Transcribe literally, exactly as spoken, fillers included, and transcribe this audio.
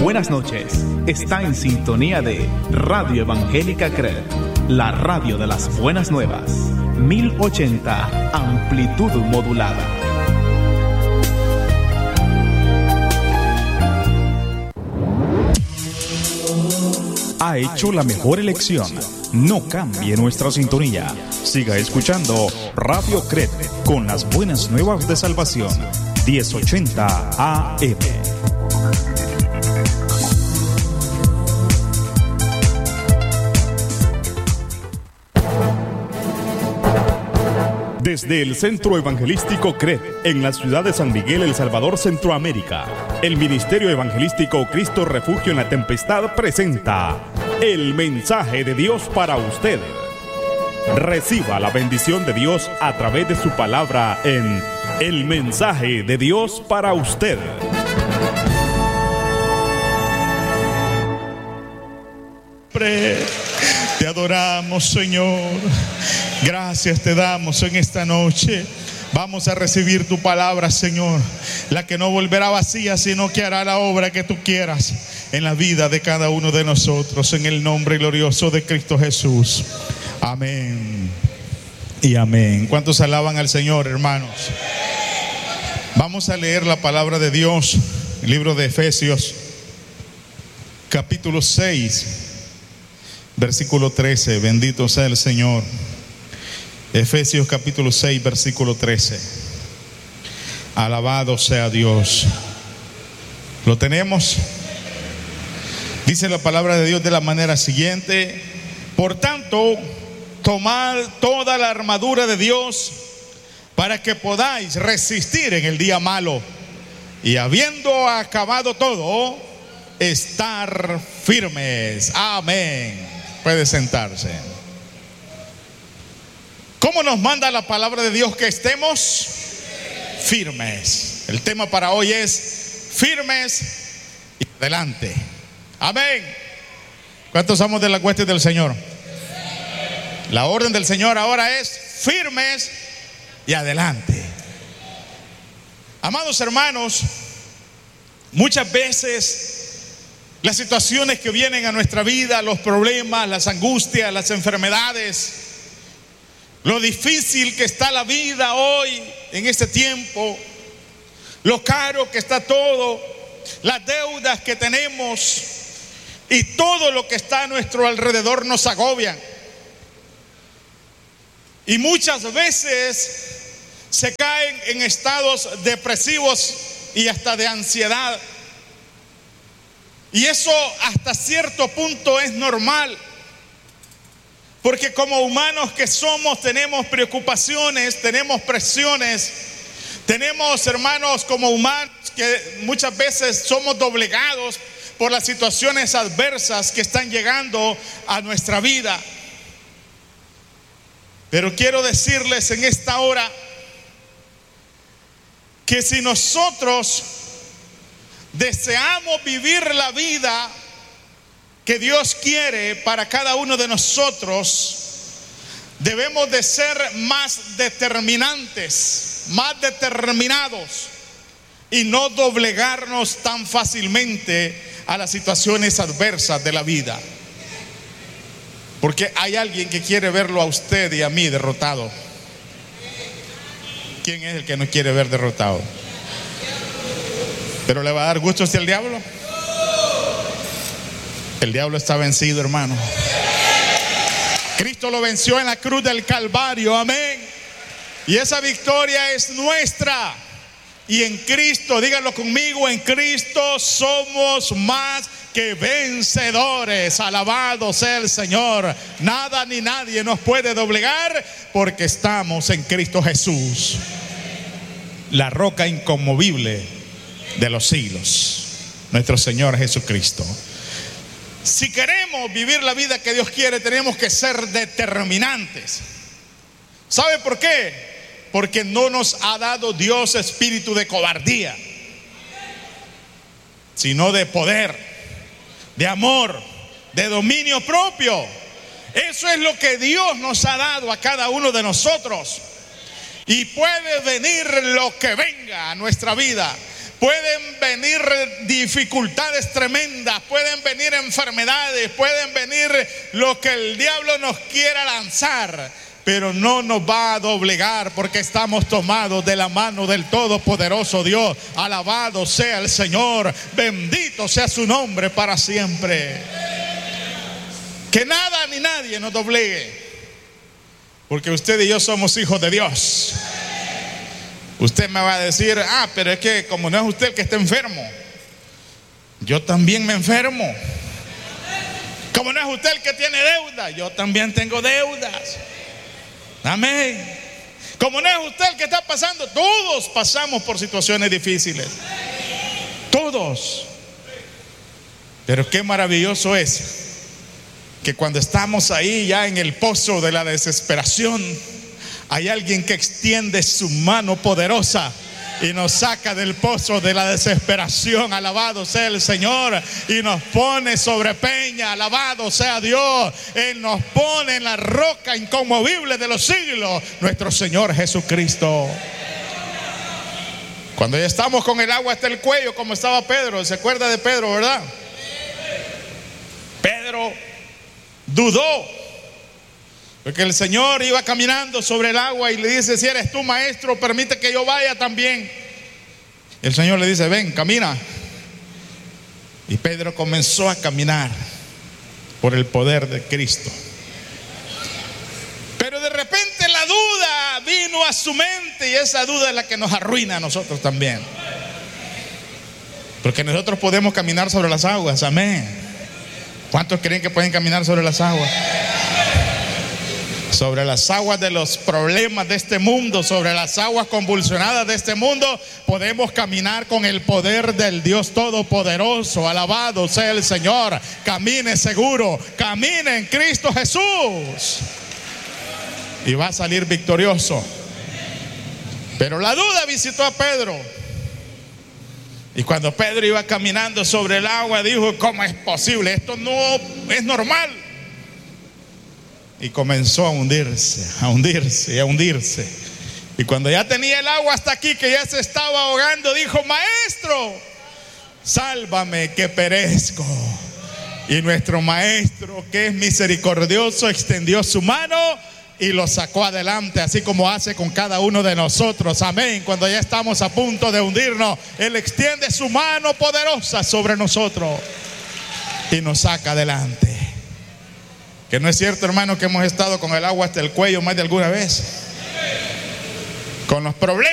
buenas noches. Está en sintonía de Radio Evangélica C R E D, la radio de las buenas nuevas. mil ochenta, amplitud modulada. Ha hecho la mejor elección. No cambie nuestra sintonía. Siga escuchando Radio C R E D con las buenas nuevas de salvación. diez ochenta A M. Desde el Centro Evangelístico C R E D, en la ciudad de San Miguel, El Salvador, Centroamérica, el Ministerio Evangelístico Cristo Refugio en la Tempestad presenta el mensaje de Dios para usted. Reciba la bendición de Dios a través de su palabra en el mensaje de Dios para usted. Te adoramos, Señor. Gracias te damos en esta noche. Vamos a recibir tu palabra, Señor, la que no volverá vacía, sino que hará la obra que tú quieras en la vida de cada uno de nosotros, en el nombre glorioso de Cristo Jesús. Amén y amén. ¿Cuántos alaban al Señor, hermanos? Vamos a leer la palabra de Dios, el libro de Efesios, capítulo seis, versículo trece. Bendito sea el Señor. Efesios capítulo seis, versículo trece. Alabado sea Dios. ¿Lo tenemos? Dice la palabra de Dios de la manera siguiente: por tanto, tomad toda la armadura de Dios para que podáis resistir en el día malo, y habiendo acabado todo, estar firmes. Amén. Puede sentarse. ¿Cómo nos manda la palabra de Dios que estemos firmes? El tema para hoy es firmes y adelante. Amén. ¿Cuántos somos de la hueste del Señor? La orden del Señor ahora es firmes y adelante. Amados hermanos, muchas veces las situaciones que vienen a nuestra vida, los problemas, las angustias, las enfermedades, lo difícil que está la vida hoy en este tiempo, lo caro que está todo, las deudas que tenemos y todo lo que está a nuestro alrededor nos agobian. Y muchas veces se caen en estados depresivos y hasta de ansiedad. Y eso hasta cierto punto es normal, porque como humanos que somos tenemos preocupaciones, tenemos presiones, tenemos, hermanos, como humanos que muchas veces somos doblegados por las situaciones adversas que están llegando a nuestra vida. Pero quiero decirles en esta hora que si nosotros deseamos vivir la vida que Dios quiere para cada uno de nosotros, debemos de ser más determinantes, más determinados y no doblegarnos tan fácilmente a las situaciones adversas de la vida. Porque hay alguien que quiere verlo a usted y a mí derrotado. ¿Quién es el que no quiere ver derrotado? ¿Pero le va a dar gusto hacia el diablo? El diablo está vencido, hermano. Cristo lo venció en la cruz del Calvario, amén. Y esa victoria es nuestra. Y en Cristo, díganlo conmigo, en Cristo somos más que vencedores. Alabado sea el Señor. Nada ni nadie nos puede doblegar, porque estamos en Cristo Jesús, la roca inconmovible de los siglos, nuestro Señor Jesucristo. Si queremos vivir la vida que Dios quiere, tenemos que ser determinantes. ¿Sabe por qué? Porque no nos ha dado Dios espíritu de cobardía, sino de poder, de amor, de dominio propio. Eso es lo que Dios nos ha dado a cada uno de nosotros. Y puede venir lo que venga a nuestra vida. Pueden venir dificultades tremendas, pueden venir enfermedades, pueden venir lo que el diablo nos quiera lanzar, pero no nos va a doblegar porque estamos tomados de la mano del Todopoderoso Dios. Alabado sea el Señor, bendito sea su nombre para siempre. Que nada ni nadie nos doblegue, porque usted y yo somos hijos de Dios. Usted me va a decir, ah, pero es que como no es usted el que está enfermo, yo también me enfermo. Como no es usted el que tiene deuda, yo también tengo deudas. Amén. Como no es usted el que está pasando, todos pasamos por situaciones difíciles. Todos. Pero qué maravilloso es que cuando estamos ahí ya en el pozo de la desesperación, hay alguien que extiende su mano poderosa y nos saca del pozo de la desesperación. Alabado sea el Señor. Y nos pone sobre peña. Alabado sea Dios. Él nos pone en la roca inconmovible de los siglos, nuestro Señor Jesucristo. Cuando ya estamos con el agua hasta el cuello, como estaba Pedro, ¿se acuerda de Pedro, verdad? Pedro dudó, porque el Señor iba caminando sobre el agua y le dice, si eres tú, maestro, permite que yo vaya también. El Señor le dice, ven, camina. Y Pedro comenzó a caminar por el poder de Cristo. Pero de repente la duda vino a su mente, y esa duda es la que nos arruina a nosotros también. Porque nosotros podemos caminar sobre las aguas, amén. ¿Cuántos creen que pueden caminar sobre las aguas? Sobre las aguas de los problemas de este mundo, sobre las aguas convulsionadas de este mundo, podemos caminar con el poder del Dios Todopoderoso. Alabado sea el Señor. Camine seguro, camine en Cristo Jesús y va a salir victorioso. Pero la duda visitó a Pedro, y cuando Pedro iba caminando sobre el agua, dijo, ¿cómo es posible? Esto no es normal. Y comenzó a hundirse, a hundirse y a hundirse. Y cuando ya tenía el agua hasta aquí, que ya se estaba ahogando, dijo, maestro, sálvame que perezco. Y nuestro maestro, que es misericordioso, extendió su mano y lo sacó adelante, así como hace con cada uno de nosotros. Amén. Cuando ya estamos a punto de hundirnos, Él extiende su mano poderosa sobre nosotros y nos saca adelante. Que no es cierto, hermano, que hemos estado con el agua hasta el cuello más de alguna vez, con los problemas